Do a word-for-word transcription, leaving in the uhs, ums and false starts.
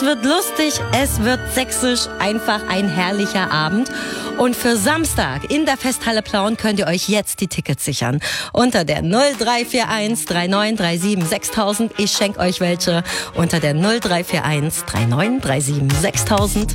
wird lustig, es wird sächsisch, einfach ein herrlicher Abend. Und für Samstag in der Festhalle Plauen könnt ihr euch jetzt die Tickets sichern. Unter der null drei vier eins drei neun drei sieben sechstausend. Ich schenke euch welche unter der null drei vier eins drei neun drei sieben sechstausend.